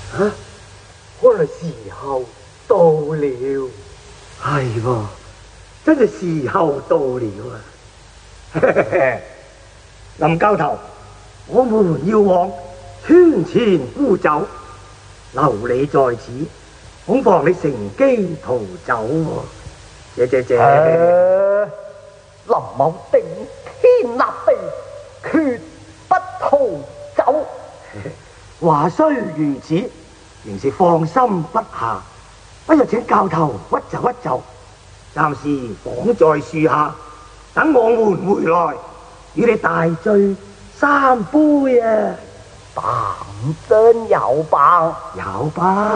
啊，看來時候到了。 係喎，真係時候到了啊！林教頭，我們要往村前沽酒，留你在此，恐防你乘機逃走喎。謝。 林某頂天立地，決不逃走。 話雖如此，仍是放心不下。不如請教頭屈就屈就，暫時綁在樹下，等我們回來與你大醉3杯啊！ 當真有吧？ 有吧？